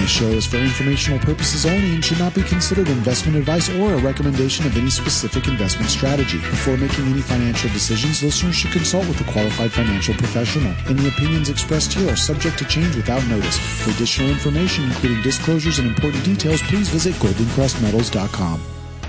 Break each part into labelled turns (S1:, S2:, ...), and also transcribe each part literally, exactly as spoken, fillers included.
S1: This show is for informational purposes only and should not be considered investment advice or a recommendation of any specific investment strategy. Before making any financial decisions, listeners should consult with a qualified financial professional. Any opinions expressed here are subject to change without notice. For additional information, including disclosures and important details, please visit golden crest metals dot com.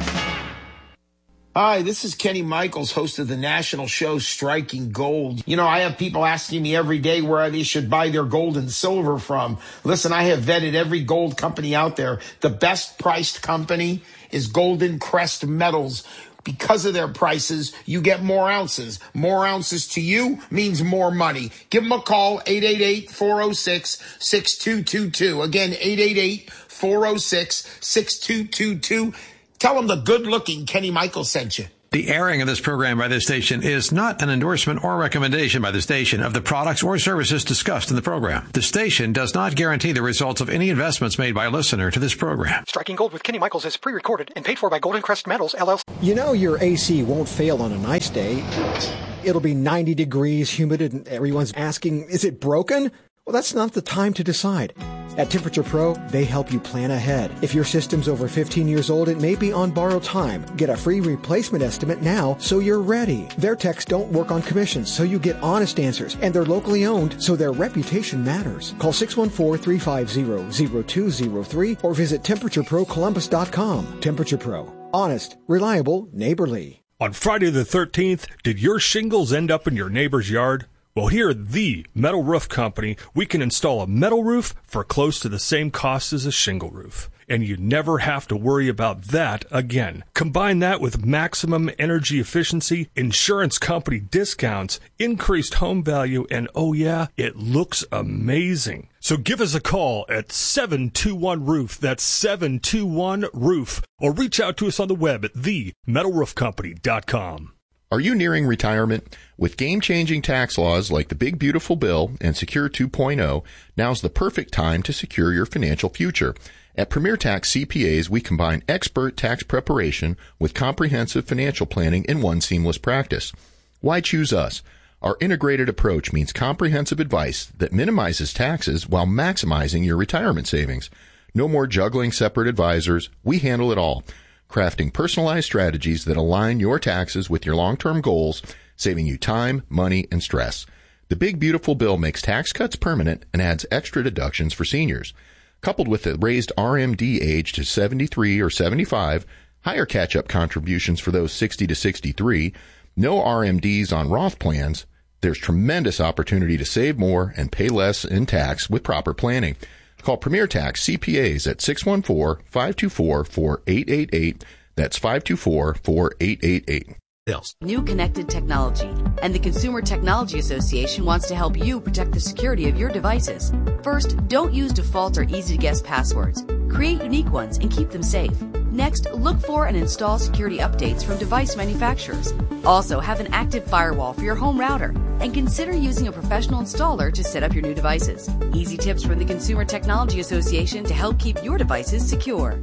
S2: Hi, this is Kenny Michaels, host of the national show Striking Gold. You know, I have people asking me every day where they should buy their gold and silver from. Listen, I have vetted every gold company out there. The best priced company is Golden Crest Metals. Because of their prices, you get more ounces. More ounces to you means more money. Give them a call, eight eight eight, four oh six, six two two two. Again, eight eight eight, four oh six, six two two two. Tell them the good-looking Kenny Michaels sent you.
S3: The airing of this program by this station is not an endorsement or recommendation by the station of the products or services discussed in the program. The station does not guarantee the results of any investments made by a listener to this program.
S4: Striking Gold with Kenny Michaels is pre-recorded and paid for by Golden Crest Metals, L L C.
S5: You know your A C won't fail on a nice day. It'll be ninety degrees, humid, and everyone's asking, is it broken? Well, that's not the time to decide. At Temperature Pro, they help you plan ahead. If your system's over fifteen years old, it may be on borrowed time. Get a free replacement estimate now so you're ready. Their techs don't work on commissions, so you get honest answers. And they're locally owned, so their reputation matters. Call six one four, three five zero, zero two zero three or visit temperature pro columbus dot com. Temperature Pro. Honest, reliable, neighborly.
S6: On Friday the thirteenth, did your shingles end up in your neighbor's yard? Well, here at the Metal Roof Company, we can install a metal roof for close to the same cost as a shingle roof. And you never have to worry about that again. Combine that with maximum energy efficiency, insurance company discounts, increased home value, and oh yeah, it looks amazing. So give us a call at seven two one roof. That's seven two one roof. Or reach out to us on the web at the metal roof company dot com.
S7: Are you nearing retirement? With game-changing tax laws like the Big Beautiful Bill and Secure two point oh, now's the perfect time to secure your financial future. At Premier Tax C P As, we combine expert tax preparation with comprehensive financial planning in one seamless practice. Why choose us? Our integrated approach means comprehensive advice that minimizes taxes while maximizing your retirement savings. No more juggling separate advisors. We handle it all. Crafting personalized strategies that align your taxes with your long-term goals, saving you time, money, and stress. The Big Beautiful Bill makes tax cuts permanent and adds extra deductions for seniors. Coupled with the raised R M D age to seventy-three or seventy-five, higher catch-up contributions for those sixty to sixty-three, no R M Ds on Roth plans, there's tremendous opportunity to save more and pay less in tax with proper planning. Call Premier Tax C P As at six one four, five two four, four eight eight eight. That's five two four, four eight eight eight.
S8: New connected technology, and the Consumer Technology Association wants to help you protect the security of your devices. First, don't use default or easy-to-guess passwords. Create unique ones and keep them safe. Next, look for and install security updates from device manufacturers. Also, have an active firewall for your home router, and consider using a professional installer to set up your new devices. Easy tips from the Consumer Technology Association to help keep your devices secure.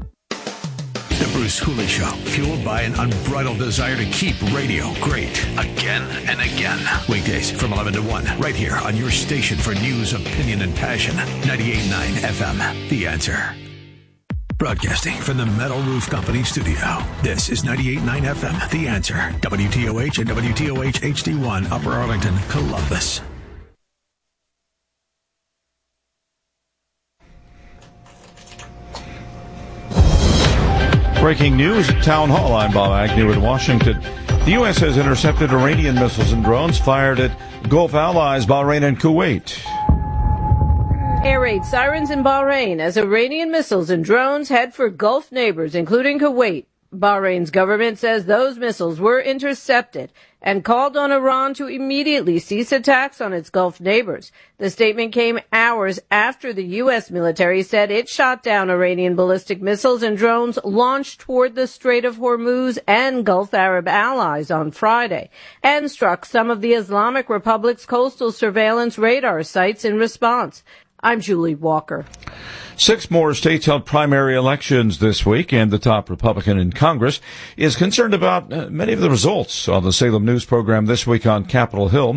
S3: The Bruce Hooley Show, fueled by an unbridled desire to keep radio great again and again. Weekdays from eleven to one, right here on your station for news, opinion, and passion. ninety-eight point nine F M, The Answer. Broadcasting from the Metal Roof Company studio. This is ninety-eight point nine F M, The Answer. W T O H and W T O H H D one, Upper Arlington, Columbus.
S9: Breaking news at Town Hall. I'm Bob Agnew in Washington. The U S has intercepted Iranian missiles and drones fired at Gulf allies Bahrain and Kuwait.
S10: Air raid sirens in Bahrain as Iranian missiles and drones head for Gulf neighbors, including Kuwait. Bahrain's government says those missiles were intercepted and called on Iran to immediately cease attacks on its Gulf neighbors. The statement came hours after the U S military said it shot down Iranian ballistic missiles and drones launched toward the Strait of Hormuz and Gulf Arab allies on Friday, and struck some of the Islamic Republic's coastal surveillance radar sites in response. I'm Julie Walker.
S9: Six more states held primary elections this week, and the top Republican in Congress is concerned about uh, many of the results. On the Salem News program this week on Capitol Hill,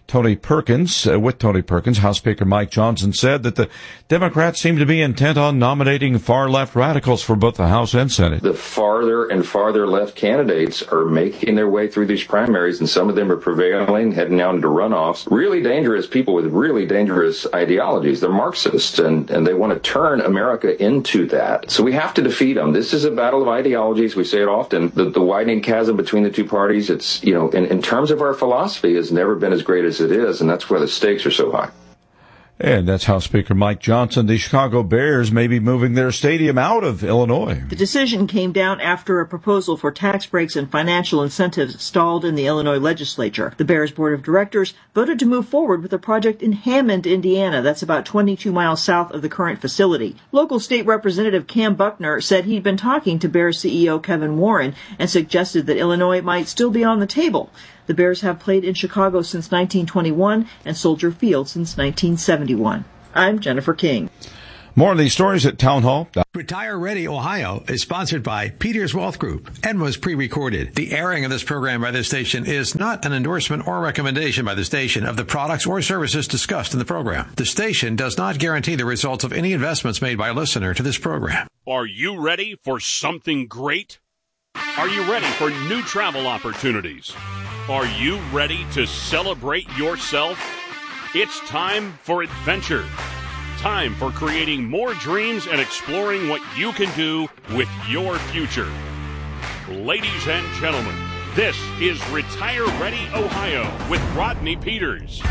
S9: Tony Perkins. Uh, with Tony Perkins, House Speaker Mike Johnson said that the Democrats seem to be intent on nominating far-left radicals for both the House and Senate.
S11: The farther and farther left candidates are making their way through these primaries, and some of them are prevailing, heading out into runoffs. Really dangerous people with really dangerous ideologies. They're Marxists, and, and they want to turn America into that. So we have to defeat them. This is a battle of ideologies. We say it often. The, the widening chasm between the two parties, it's, you know, in, in terms of our philosophy, has never been as great as it is, and that's why the stakes are so high.
S9: And that's House Speaker Mike Johnson. The Chicago Bears may be moving their stadium out of Illinois.
S12: The decision came down after a proposal for tax breaks and financial incentives stalled in the Illinois legislature. The Bears Board of Directors voted to move forward with a project in Hammond, Indiana. That's about twenty-two miles south of the current facility. Local State Representative Cam Buckner said he'd been talking to Bears C E O Kevin Warren and suggested that Illinois might still be on the table. The Bears have played in Chicago since nineteen twenty-one and Soldier Field since nineteen seventy-one. I'm Jennifer King.
S9: More of these stories at Town Hall.
S3: Retire Ready Ohio is sponsored by Peters Wealth Group and was pre-recorded. The airing of this program by this station is not an endorsement or recommendation by the station of the products or services discussed in the program. The station does not guarantee the results of any investments made by a listener to this program.
S13: Are you ready for something great? Are you ready for new travel opportunities? Are you ready to celebrate yourself? It's time for adventure. Time for creating more dreams and exploring what you can do with your future. Ladies and gentlemen, this is Retire Ready Ohio with Rodney Peters.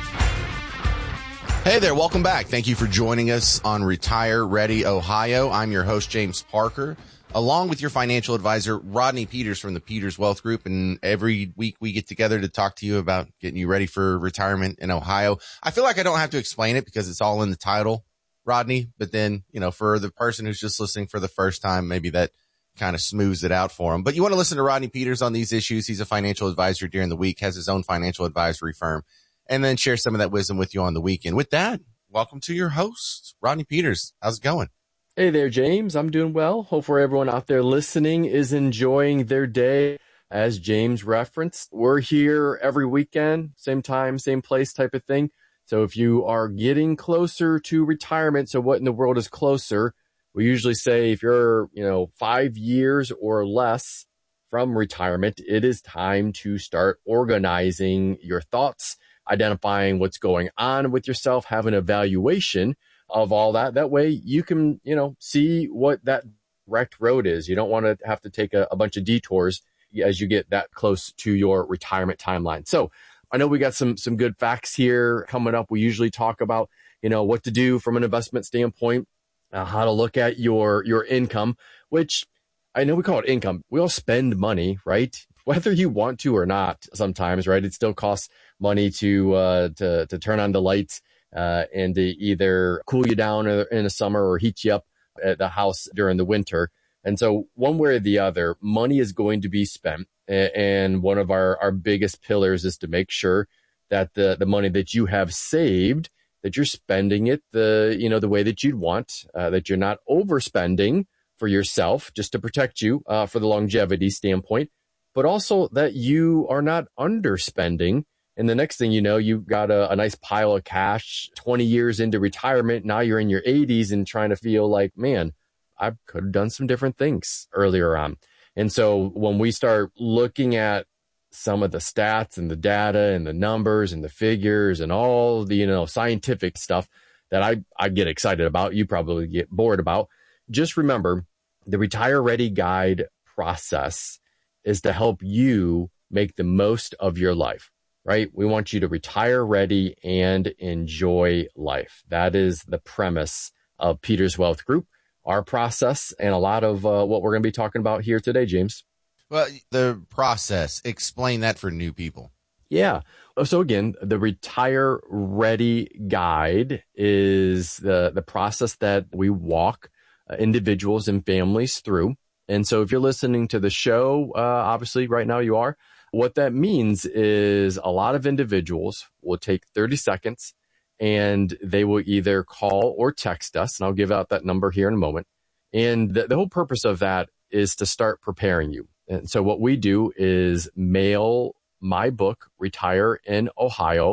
S14: Hey there, welcome back. Thank you for joining us on Retire Ready Ohio. I'm your host, James Parker, along with your financial advisor, Rodney Peters from the Peters Wealth Group. And every week we get together to talk to you about getting you ready for retirement in Ohio. I feel like I don't have to explain it because it's all in the title, Rodney. But then, you know, for the person who's just listening for the first time, maybe that kind of smooths it out for them. But you want to listen to Rodney Peters on these issues. He's a financial advisor during the week, has his own financial advisory firm, and then share some of that wisdom with you on the weekend. With that, welcome to your host, Rodney Peters. How's it going?
S15: Hey there, James. I'm doing well. Hopefully everyone out there listening is enjoying their day. As James referenced, we're here every weekend, same time, same place type of thing. So if you are getting closer to retirement, so what in the world is closer? We usually say if you're, you know, five years or less from retirement, it is time to start organizing your thoughts, identifying what's going on with yourself, have an evaluation of all that. That way you can, you know, see what that direct road is. You don't want to have to take a, a bunch of detours as you get that close to your retirement timeline. So I know we got some, some good facts here coming up. We usually talk about, you know, what to do from an investment standpoint, uh, how to look at your, your income, which I know we call it income. We all spend money, right? Whether you want to or not sometimes, right? It still costs money to, uh, to, to turn on the lights, Uh, and to either cool you down in the summer or heat you up at the house during the winter. And so one way or the other, money is going to be spent. And one of our, our biggest pillars is to make sure that the, the money that you have saved, that you're spending it the, you know, the way that you'd want, uh, that you're not overspending for yourself just to protect you, uh, for the longevity standpoint, but also that you are not underspending. And the next thing you know, you've got a, a nice pile of cash twenty years into retirement. Now you're in your eighties and trying to feel like, man, I could have done some different things earlier on. And so when we start looking at some of the stats and the data and the numbers and the figures and all the, you know, scientific stuff that I, I get excited about, you probably get bored about, just remember the Retire Ready Guide process is to help you make the most of your life. Right? We want you to retire ready and enjoy life. That is the premise of Peters Wealth Group, our process, and a lot of uh, what we're going to be talking about here today, James.
S14: Well, the process, explain that for new people.
S15: Yeah. So again, the Retire Ready Guide is the, the process that we walk uh, individuals and families through. And so if you're listening to the show, uh, obviously right now you are. What that means is a lot of individuals will take thirty seconds and they will either call or text us. And I'll give out that number here in a moment. And the, the whole purpose of that is to start preparing you. And so what we do is mail my book, Retire in Ohio,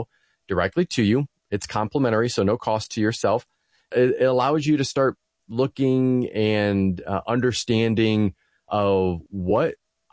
S15: directly to you. It's complimentary, so no cost to yourself. It, it allows you to start looking and uh, understanding of what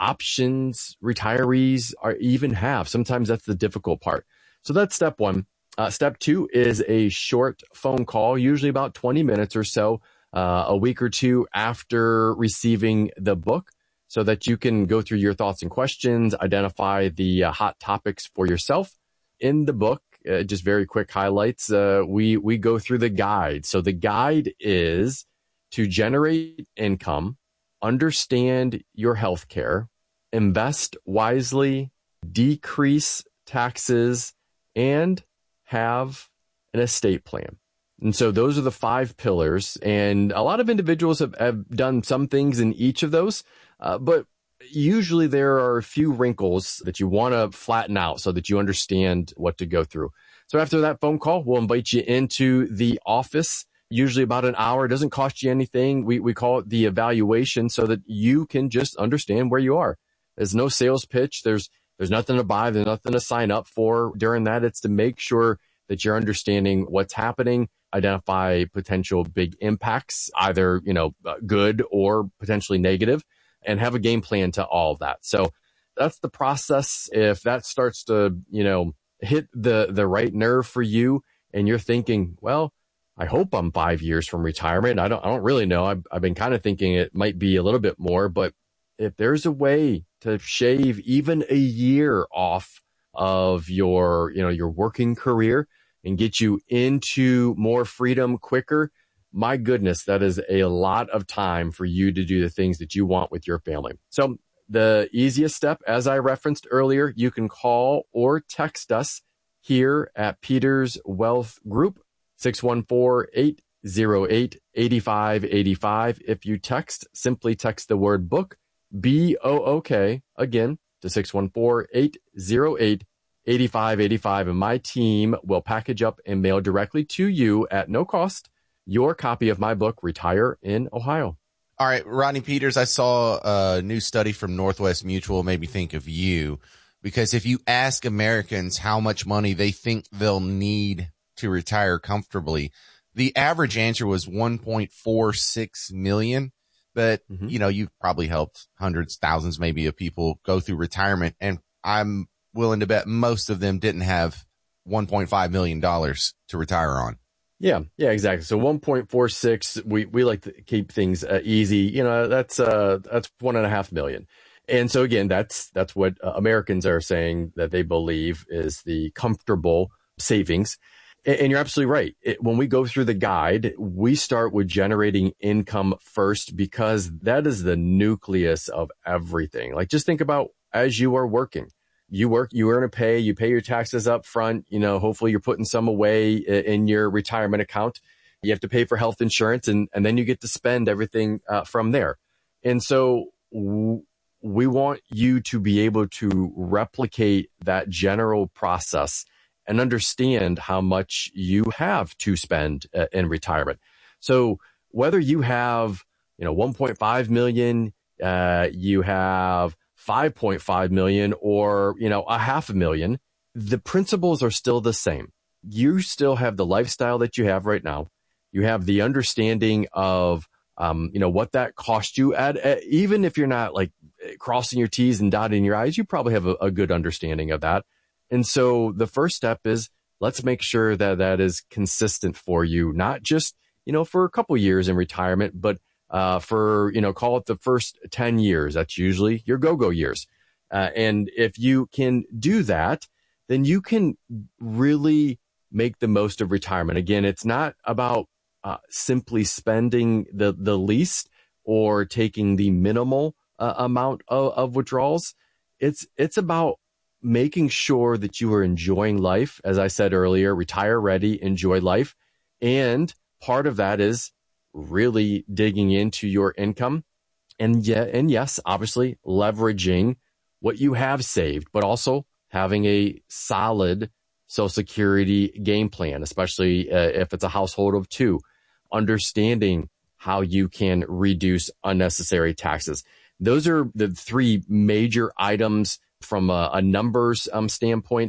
S15: options retirees are even have. Sometimes that's the difficult part. So that's step one. Uh, step two is a short phone call, usually about twenty minutes or so, uh, a week or two after receiving the book, so that you can go through your thoughts and questions, identify the uh, hot topics for yourself. In the book, uh, just very quick highlights, uh, we, we go through the guide. So the guide is to generate income, understand your health care, invest wisely, decrease taxes, and have an estate plan. And so those are the five pillars. And a lot of individuals have, have done some things in each of those, uh, but usually there are a few wrinkles that you want to flatten out so that you understand what to go through. So after that phone call, we'll invite you into the office, usually about an hour. It doesn't cost you anything. We, we call it the evaluation so that you can just understand where you are. There's no sales pitch. There's There's nothing to buy. There's nothing to sign up for during that. It's to make sure that you're understanding what's happening, identify potential big impacts, either, you know, good or potentially negative, and have a game plan to all of that. So that's the process. If that starts to, you know, hit the, the right nerve for you and you're thinking, well, I hope I'm five years from retirement. I don't, I don't really know. I've, I've been kind of thinking it might be a little bit more, but if there's a way to shave even a year off of your, you know, your working career and get you into more freedom quicker, my goodness, that is a lot of time for you to do the things that you want with your family. So the easiest step, as I referenced earlier, you can call or text us here at Peters Wealth Group, six one four, eight zero eight, eight five eight five. If you text, simply text the word book, B O O K, again, to six one four, eight zero eight, eight five eight five, and my team will package up and mail directly to you at no cost your copy of my book, Retire in Ohio.
S14: All right, Rodney Peters, I saw a new study from Northwest Mutual, made me think of you, because if you ask Americans how much money they think they'll need to retire comfortably, the average answer was one point four six million. But, mm-hmm. you know, you've probably helped hundreds, thousands maybe of people go through retirement. And I'm willing to bet most of them didn't have one point five million dollars to retire on.
S15: Yeah, yeah, exactly. So one point four six, we, we like to keep things uh, easy. You know, that's uh, that's one and a half million. And so, again, that's that's what uh, Americans are saying that they believe is the comfortable savings. And you're absolutely right. It, when we go through the guide, we start with generating income first because that is the nucleus of everything. Like, just think about as you are working, you work, you earn a pay, you pay your taxes up front. You know, hopefully you're putting some away in your retirement account. You have to pay for health insurance, and, and then you get to spend everything uh, from there. And so w- we want you to be able to replicate that general process and understand how much you have to spend uh, in retirement. So whether you have, you know, one point five million, uh, you have five point five million, or, you know, a half a million, the principles are still the same. You still have the lifestyle that you have right now. You have the understanding of, um, you know, what that cost you at, at, even if you're not like crossing your T's and dotting your I's, you probably have a, a good understanding of that. And so the first step is, let's make sure that that is consistent for you, not just, you know, for a couple years in retirement, but uh, for, you know, call it the first ten years. That's usually your go-go years. Uh, and if you can do that, then you can really make the most of retirement. Again, it's not about uh, simply spending the, the least or taking the minimal uh, amount of, of withdrawals. It's, it's about making sure that you are enjoying life. As I said earlier, retire ready, enjoy life. And part of that is really digging into your income. And yeah, and yes, obviously leveraging what you have saved, but also having a solid Social Security game plan, especially uh, if it's a household of two, understanding how you can reduce unnecessary taxes. Those are the three major items from a, a numbers um, standpoint.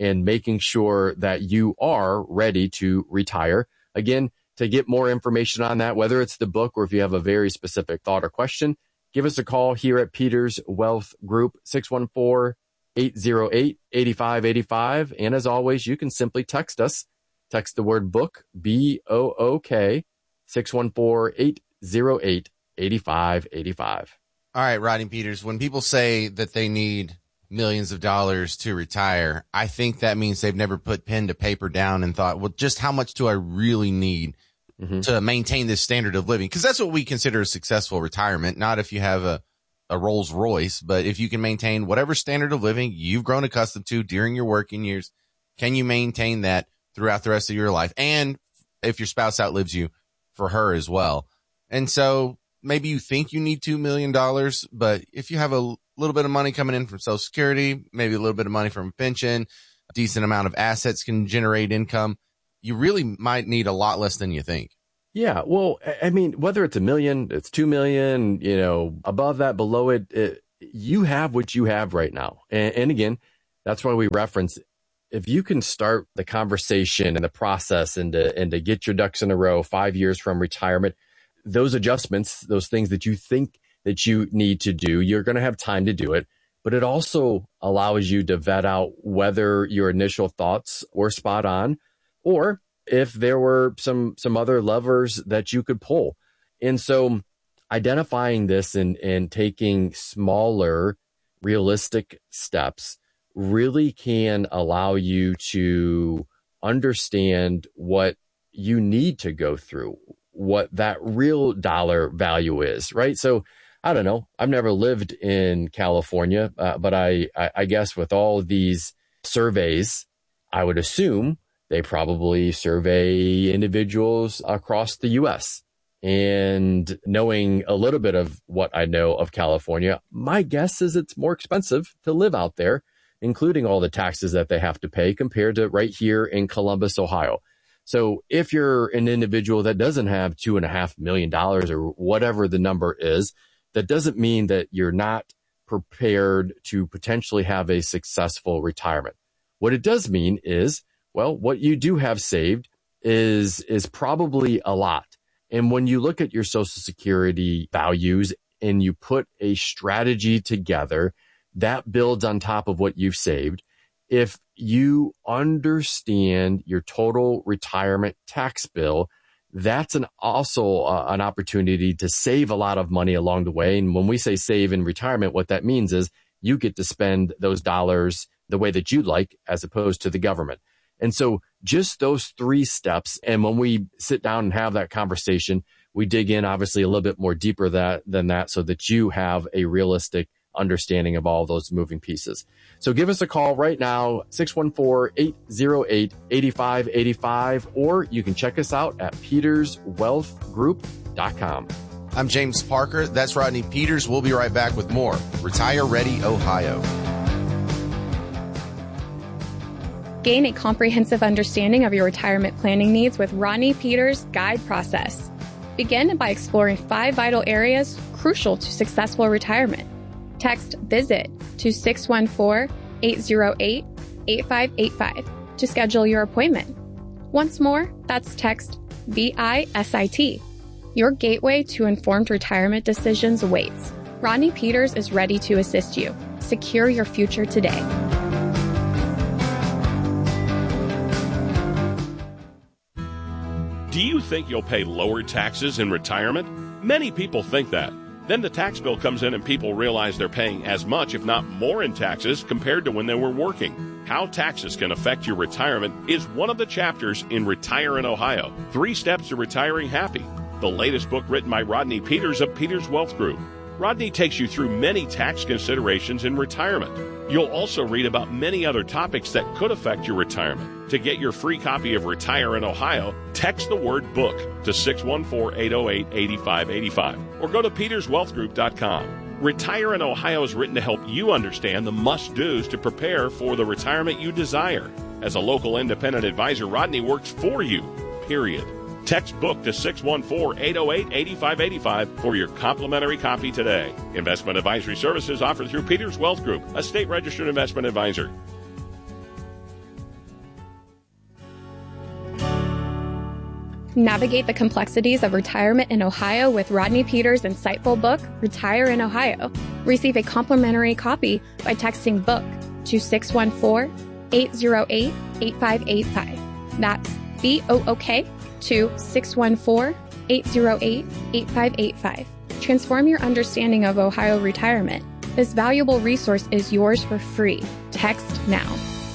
S15: and making sure that you are ready to retire. Again, to get more information on that, whether it's the book or if you have a very specific thought or question, give us a call here at Peters Wealth Group, six one four, eight zero eight, eight five eight five. And as always, you can simply text us. Text the word book, B O O K, six one four, eight zero eight, eight five eight five.
S14: All right, Rodney Peters, when people say that they need millions of dollars to retire, I think that means they've never put pen to paper down and thought, well, just how much do I really need mm-hmm. to maintain this standard of living? Because that's what we consider a successful retirement, not if you have a, a Rolls Royce, but if you can maintain whatever standard of living you've grown accustomed to during your working years, can you maintain that throughout the rest of your life? And if your spouse outlives you, for her as well. And so maybe you think you need two million dollars, but if you have a little bit of money coming in from Social Security, maybe a little bit of money from a pension, a decent amount of assets can generate income, you really might need a lot less than you think.
S15: Yeah. Well, I mean, whether it's a million, it's two million, you know, above that, below it, it you have what you have right now. And, and again, that's why we reference, if you can start the conversation and the process and to, and to get your ducks in a row five years from retirement, those adjustments, those things that you think that you need to do, you're going to have time to do it. But it also allows you to vet out whether your initial thoughts were spot on or if there were some some other levers that you could pull. And so identifying this and, and taking smaller, realistic steps really can allow you to understand what you need to go through, what that real dollar value is, right? So I don't know. I've never lived in California, uh, but I, I, I guess with all these surveys, I would assume they probably survey individuals across the U S. And knowing a little bit of what I know of California, my guess is it's more expensive to live out there, including all the taxes that they have to pay compared to right here in Columbus, Ohio. So if you're an individual that doesn't have two and a half million dollars or whatever the number is, that doesn't mean that you're not prepared to potentially have a successful retirement. What it does mean is, well, what you do have saved is, is probably a lot. And when you look at your Social Security values and you put a strategy together that builds on top of what you've saved, if you understand your total retirement tax bill, that's an also uh, an opportunity to save a lot of money along the way. And when we say save in retirement, what that means is you get to spend those dollars the way that you'd like, as opposed to the government. And so just those three steps. And when we sit down and have that conversation, we dig in obviously a little bit more deeper that, than that so that you have a realistic understanding of all those moving pieces. So give us a call right now, six one four, eight zero eight, eight five eight five, or you can check us out at peters wealth group dot com.
S14: I'm James Parker. That's Rodney Peters. We'll be right back with more Retire Ready Ohio.
S16: Gain a comprehensive understanding of your retirement planning needs with Rodney Peters' guide process. Begin by exploring five vital areas crucial to successful retirement. Text VISIT to six one four, eight zero eight, eight five eight five to schedule your appointment. Once more, that's text V I S I T. Your gateway to informed retirement decisions awaits. Rodney Peters is ready to assist you. Secure your future today.
S13: Do you think you'll pay lower taxes in retirement? Many people think that. Then the tax bill comes in and people realize they're paying as much, if not more, in taxes compared to when they were working. How taxes can affect your retirement is one of the chapters in Retire in Ohio, Three Steps to Retiring Happy, the latest book written by Rodney Peters of Peters Wealth Group. Rodney takes you through many tax considerations in retirement. You'll also read about many other topics that could affect your retirement. To get your free copy of Retire in Ohio, text the word book to six one four, eight zero eight, eight five eight five or go to peters wealth group dot com. Retire in Ohio is written to help you understand the must-dos to prepare for the retirement you desire. As a local independent advisor, Rodney works for you, period. Text book to six one four, eight zero eight, eight five eight five for your complimentary copy today. Investment advisory services offered through Peters Wealth Group, a state registered investment advisor.
S16: Navigate the complexities of retirement in Ohio with Rodney Peters' insightful book, Retire in Ohio. Receive a complimentary copy by texting BOOK to six one four, eight zero eight, eight five eight five. That's B O O K to six one four, eight zero eight, eight five eight five. Transform your understanding of Ohio retirement. This valuable resource is yours for free. Text now.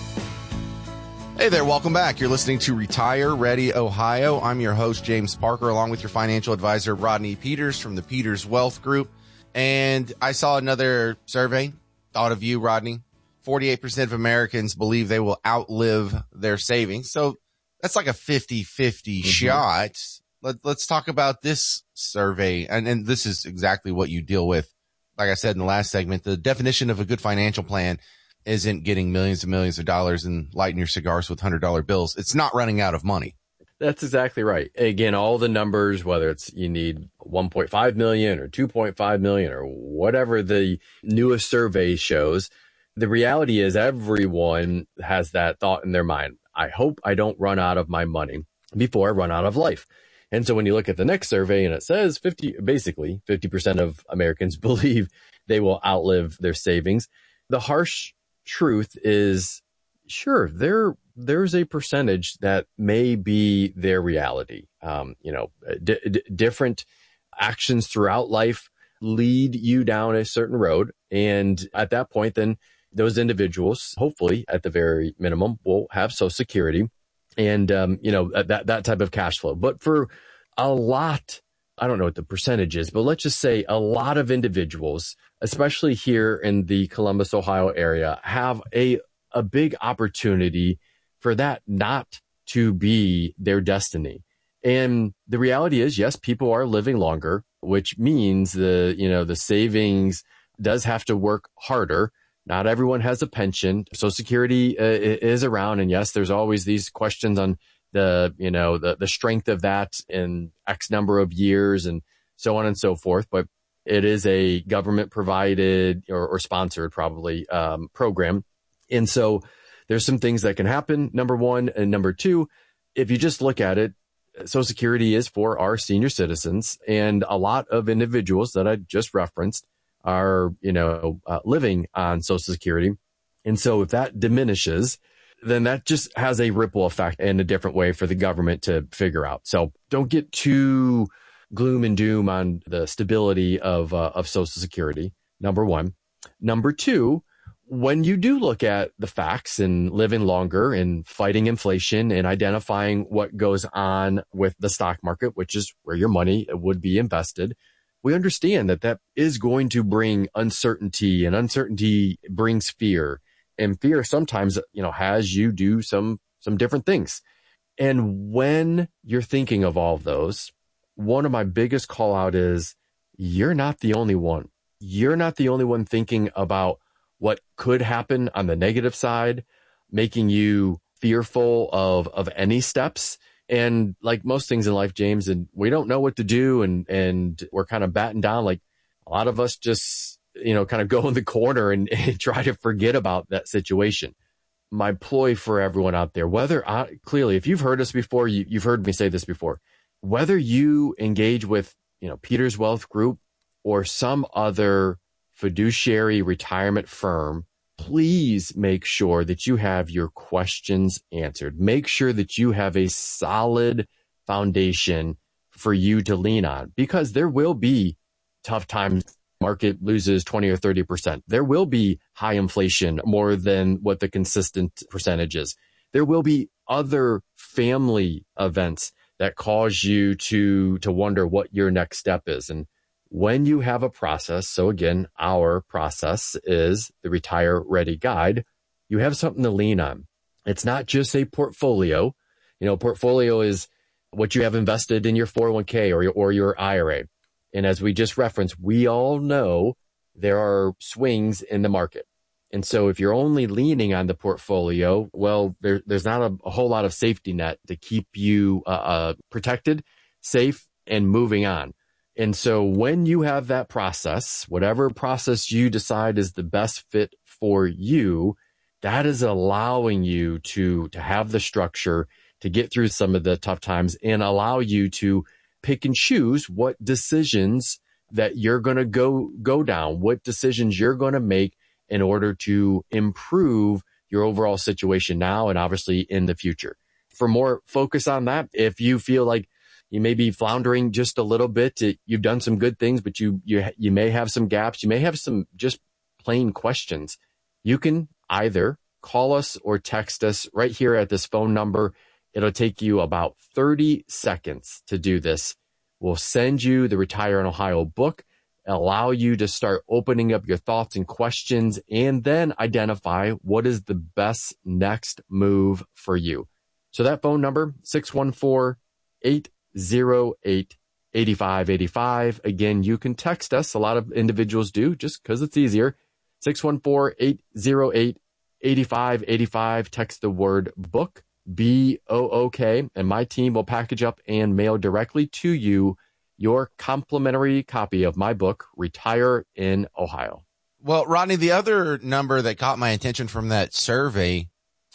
S14: Hey there, welcome back. You're listening to Retire Ready Ohio. I'm your host, James Parker, along with your financial advisor, Rodney Peters from the Peters Wealth Group. And I saw another survey, thought of you, Rodney. forty-eight percent of Americans believe they will outlive their savings. So that's like a fifty-fifty mm-hmm. shot. Let, let's talk about this survey. And, and this is exactly what you deal with. Like I said in the last segment, the definition of a good financial plan isn't getting millions and millions of dollars and lighting your cigars with one hundred dollar bills. It's not running out of money.
S15: That's exactly right. Again, all the numbers, whether it's you need one point five million or two point five million or whatever the newest survey shows, the reality is everyone has that thought in their mind. I hope I don't run out of my money before I run out of life. And so when you look at the next survey and it says fifty, basically fifty percent of Americans believe they will outlive their savings, the harsh truth is, sure, there there's a percentage that may be their reality. Um, you know, d- d- different actions throughout life lead you down a certain road. And at that point, then those individuals, hopefully at the very minimum, will have Social Security and, um, you know, that, that type of cash flow. But for a lot, I don't know what the percentage is, but let's just say a lot of individuals, especially here in the Columbus, Ohio area, have a, a big opportunity for that not to be their destiny. And the reality is, yes, people are living longer, which means the, you know, the savings does have to work harder. Not everyone has a pension. Social Security uh, is around. And yes, there's always these questions on the, you know, the, the strength of that in X number of years and so on and so forth. But it is a government provided or, or sponsored probably um, program. And so there's some things that can happen. Number one. And number two, if you just look at it, Social Security is for our senior citizens. And a lot of individuals that I just referenced are, you know, uh, living on Social Security. And so if that diminishes, then that just has a ripple effect in a different way for the government to figure out. So don't get too gloom and doom on the stability of uh, of Social Security, number one. Number two, when you do look at the facts and living longer and fighting inflation and identifying what goes on with the stock market, which is where your money would be invested, we understand that that is going to bring uncertainty, and uncertainty brings fear. And fear sometimes, you know, has you do some, some different things. And when you're thinking of all of those, one of my biggest call out is you're not the only one. You're not the only one thinking about what could happen on the negative side, making you fearful of, of any steps. And like most things in life, James, and we don't know what to do. And, and we're kind of batting down. Like a lot of us just, you know, kind of go in the corner and, and try to forget about that situation. My ploy for everyone out there, whether I, clearly, if you've heard us before, you, you've heard me say this before, whether you engage with, you know, Peters Wealth Group or some other fiduciary retirement firm, please make sure that you have your questions answered. Make sure that you have a solid foundation for you to lean on, because there will be tough times. Market loses twenty or thirty percent. There will be high inflation, more than what the consistent percentage is. There will be other family events that cause you to, to wonder what your next step is. And when you have a process, so again, our process is the Retire Ready Guide, you have something to lean on. It's not just a portfolio. You know, portfolio is what you have invested in your four oh one k or your, or your I R A. And as we just referenced, we all know there are swings in the market. And so if you're only leaning on the portfolio, well, there, there's not a, a whole lot of safety net to keep you uh, uh, protected, safe, and moving on. And so when you have that process, whatever process you decide is the best fit for you, that is allowing you to, to have the structure to get through some of the tough times and allow you to pick and choose what decisions that you're going to go go down, what decisions you're going to make in order to improve your overall situation now and obviously in the future. For more focus on that, if you feel like you may be floundering just a little bit, you've done some good things, but you you you may have some gaps, you may have some just plain questions, you can either call us or text us right here at this phone number. It'll take you about thirty seconds to do this. We'll send you the Retire in Ohio book, allow you to start opening up your thoughts and questions, and then identify what is the best next move for you. So that phone number, six one four, eight zero eight, eight five eight five. Again, you can text us. A lot of individuals do just because it's easier. six one four, eight zero eight, eight five eight five. Text the word book, B O O K, and my team will package up and mail directly to you your complimentary copy of my book, Retire in Ohio.
S14: Well, Rodney, the other number that caught my attention from that survey